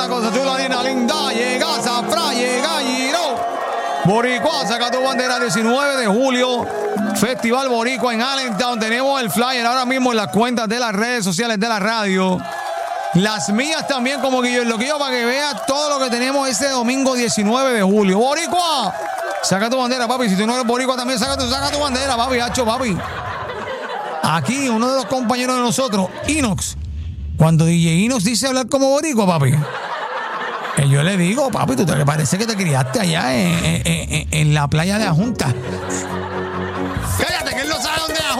la cosa chula, linda, linda. Llega Zafra, llega Giro. Boricua, saca tu bandera 19 de julio. Festival Boricua en Allentown. Tenemos el flyer ahora mismo en las cuentas de las redes sociales de la radio. Las mías también, como que yo lo quiero para que veas todo lo que tenemos este domingo 19 de julio. Boricua, saca tu bandera, papi. Si tú no eres boricua también, saca tu bandera, papi, hacho, papi. Aquí, uno de los compañeros de nosotros, Inox. Cuando DJ Inox dice hablar como boricua, papi, yo le digo, papi, tú te parece que te criaste allá en la playa de la Junta. ¡Cállate!